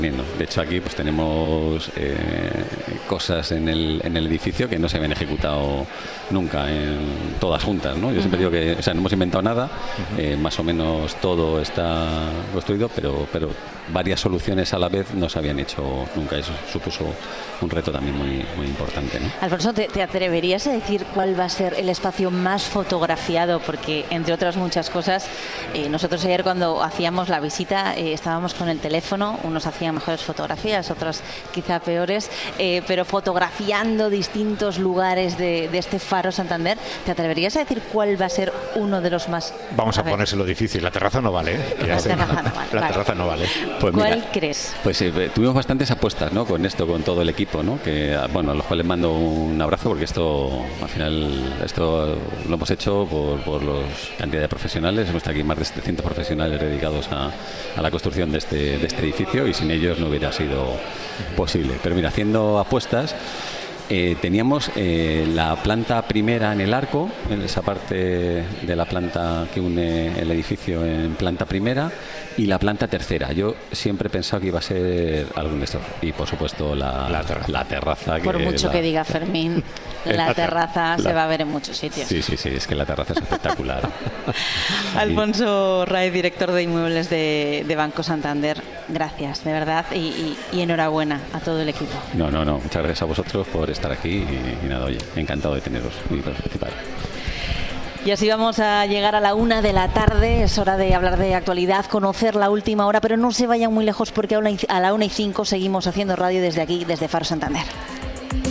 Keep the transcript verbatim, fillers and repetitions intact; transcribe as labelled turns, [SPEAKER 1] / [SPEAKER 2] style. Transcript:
[SPEAKER 1] De hecho, aquí pues tenemos eh, cosas en el, en el edificio que no se habían ejecutado nunca, en, todas juntas, ¿no? Yo siempre digo que, o sea, no hemos inventado nada, eh, más o menos todo está construido, pero, pero varias soluciones a la vez no se habían hecho nunca. Eso supuso un reto también muy, muy importante, ¿no?
[SPEAKER 2] Alfonso, ¿te, ¿te atreverías a decir cuál va a ser el espacio más fotografiado? Porque, entre otras muchas cosas, eh, nosotros ayer cuando hacíamos la visita eh, estábamos con el teléfono, unos hacían mejores fotografías, otras quizá peores, eh, pero fotografiando distintos lugares de, de este Faro Santander. ¿Te atreverías a decir cuál va a ser uno de los más?
[SPEAKER 3] Vamos a,
[SPEAKER 2] a
[SPEAKER 3] ponérselo difícil. La terraza no vale, ¿eh?
[SPEAKER 2] La terraza no vale.
[SPEAKER 3] La
[SPEAKER 2] vale.
[SPEAKER 3] terraza no vale.
[SPEAKER 1] Pues
[SPEAKER 2] ¿Cuál
[SPEAKER 1] mira,
[SPEAKER 2] crees?
[SPEAKER 1] Pues eh, tuvimos bastantes apuestas, ¿no? Con esto, con todo el equipo, ¿no? Que, bueno, a los cuales mando un abrazo porque esto, al final, esto lo hemos hecho por, por la cantidad de profesionales. Hemos estado aquí más de setecientos profesionales dedicados a, a la construcción de este, de este edificio y sin ellos no hubiera sido posible. Pero mira, haciendo apuestas, eh, teníamos eh, la planta primera en el arco, en esa parte de la planta que une el edificio en planta primera, y la planta tercera. Yo siempre he pensado que iba a ser algún de estos. Y por supuesto la,
[SPEAKER 3] la terraza.
[SPEAKER 1] La terraza
[SPEAKER 2] por
[SPEAKER 1] que
[SPEAKER 2] mucho
[SPEAKER 1] la,
[SPEAKER 2] que diga Fermín, la, la terraza la, se va a ver en muchos sitios.
[SPEAKER 1] Sí, sí, sí, es que la terraza es espectacular.
[SPEAKER 2] Alfonso Raez, director de Inmuebles de, de Banco Santander, gracias, de verdad, y, y, y enhorabuena a todo el equipo.
[SPEAKER 1] No, no, no, muchas gracias a vosotros por estar aquí y, y nada, oye, encantado de teneros, muy principal.
[SPEAKER 2] Y así vamos a llegar a la una de la tarde. Es hora de hablar de actualidad, conocer la última hora, pero no se vayan muy lejos porque a la una y cinco seguimos haciendo radio desde aquí, desde Faro Santander.